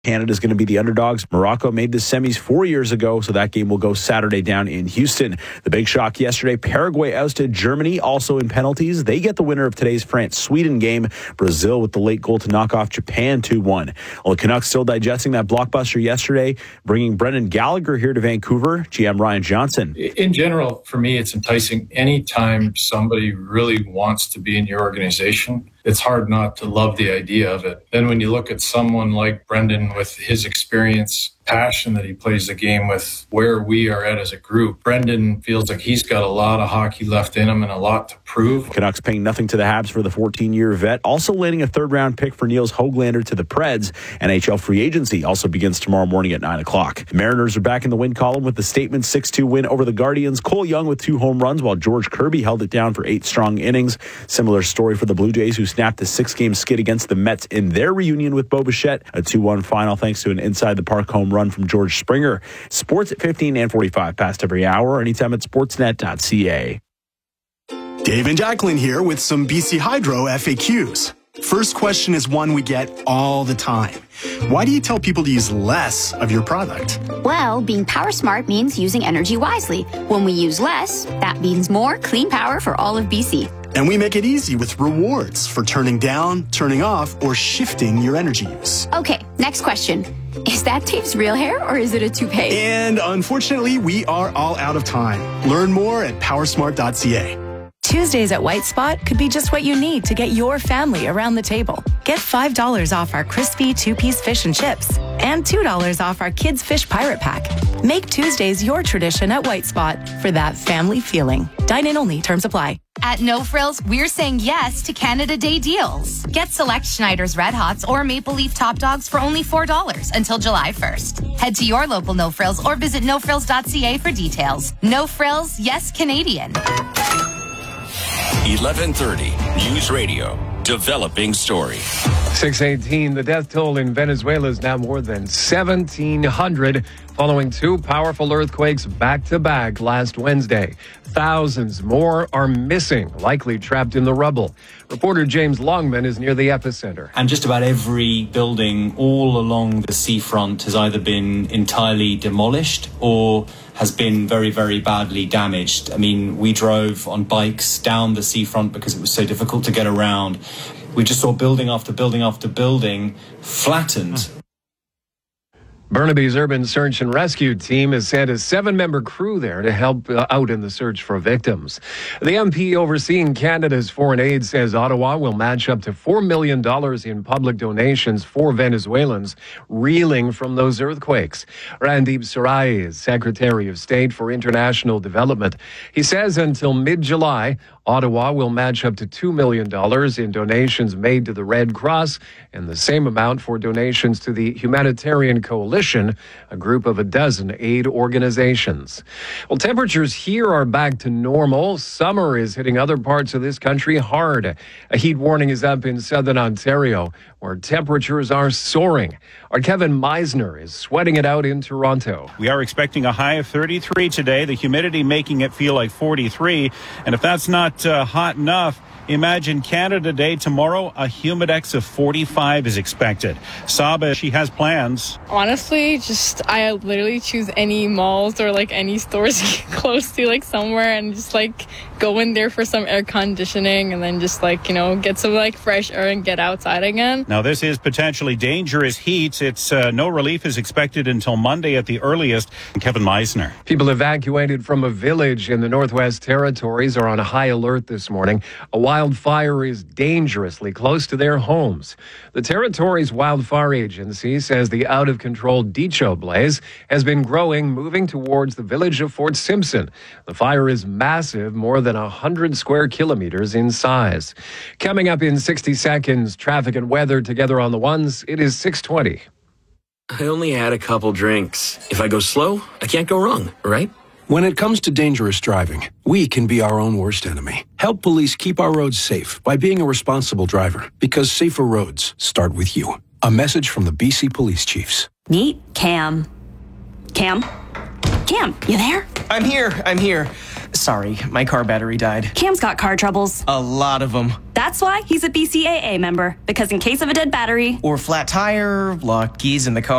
Canada's going to be the underdogs. Morocco made the semis 4 years ago, so that game will go Saturday down in Houston. The big shock yesterday, Paraguay ousted Germany, also in penalties. They get the winner of today's France-Sweden game. Brazil with the late goal to knock off Japan 2-1. Well, the Canucks still digesting that blockbuster yesterday, bringing Brendan Gallagher here to Vancouver. GM Ryan Johnson. In general, for me, it's enticing. Anytime somebody really wants to be in your organization, it's hard not to love the idea of it. Then when you look at someone like Brendan with his experience, passion that he plays the game with, where we are at as a group, Brendan feels like he's got a lot of hockey left in him and a lot to prove. Canucks paying nothing to the Habs for the 14-year vet, also landing a third-round pick for Niels Höglander to the Preds. NHL free agency also begins tomorrow morning at 9 o'clock. Mariners are back in the win column with the statement 6-2 win over the Guardians. Cole Young with 2 home runs, while George Kirby held it down for 8 strong innings. Similar story for the Blue Jays, who snapped a 6-game skid against the Mets in their reunion with Bo Bichette. A 2-1 final thanks to an inside-the-park home run from George Springer. Sports at 15 and 45 past every hour, anytime at sportsnet.ca. Dave and Jacqueline here with some BC Hydro FAQs. First question is one we get all the time. Why do you tell people to use less of your product? Well, being power smart means using energy wisely. When we use less, that means more clean power for all of BC. And we make it easy with rewards for turning down, turning off, or shifting your energy use. Okay, next question. Is that Dave's real hair or is it a toupee? And unfortunately, we are all out of time. Learn more at powersmart.ca. Tuesdays at White Spot could be just what you need to get your family around the table. Get $5 off our crispy 2-piece fish and chips and $2 off our kids' fish pirate pack. Make Tuesdays your tradition at White Spot for that family feeling. Dine-in only. Terms apply. At No Frills, we're saying yes to Canada Day deals. Get select Schneider's Red Hots or Maple Leaf Top Dogs for only $4 until July 1st. Head to your local No Frills or visit nofrills.ca for details. No Frills, yes Canadian. 1130 News Radio. Developing story. 6:18. The death toll in Venezuela is now more than 1,700 following 2 powerful earthquakes back-to-back last Wednesday. Thousands more are missing, likely trapped in the rubble. Reporter James Longman is near the epicenter. And just about every building all along the seafront has either been entirely demolished or has been very, very badly damaged. I mean, we drove on bikes down the seafront because it was so difficult to get around. We just saw building after building after building flattened. Burnaby's Urban Search and Rescue Team has sent a 7-member crew there to help out in the search for victims. The MP overseeing Canada's foreign aid says Ottawa will match up to $4 million in public donations for Venezuelans reeling from those earthquakes. Randeep Sarai is Secretary of State for International Development. He says until mid-July, Ottawa will match up to $2 million in donations made to the Red Cross and the same amount for donations to the Humanitarian Coalition, a group of a dozen aid organizations. Well, temperatures here are back to normal. Summer is hitting other parts of this country hard. A heat warning is up in southern Ontario, where temperatures are soaring. Our Kevin Meisner is sweating it out in Toronto. We are expecting a high of 33 today, the humidity making it feel like 43. And if that's not hot enough, imagine Canada Day tomorrow. A humidex of 45 is expected. Saba, she has plans. Honestly, I literally choose any malls or any stores close to somewhere and just go in there for some air conditioning and then just get some fresh air and get outside again. Now this is potentially dangerous heat. It's no relief is expected until Monday at the earliest. Kevin Meisner. People evacuated from a village in the Northwest Territories are on high alert this morning. A wildfire is dangerously close to their homes. The Territories Wildfire Agency says the out-of-control Decho blaze has been growing, moving towards the village of Fort Simpson. The fire is massive, more than 100 square kilometers in size. Coming up in 60 seconds, traffic and weather together on the ones. It is 6:20. I only had a couple drinks. If I go slow, I can't go wrong, right? When it comes to dangerous driving, we can be our own worst enemy. Help police keep our roads safe by being a responsible driver, because safer roads start with you. A message from the BC Police Chiefs. Meet Cam. Cam? Cam, you there? I'm here. Sorry, my car battery died. Cam's got car troubles. A lot of them. That's why he's a BCAA member, because in case of a dead battery or flat tire, locked keys in the car,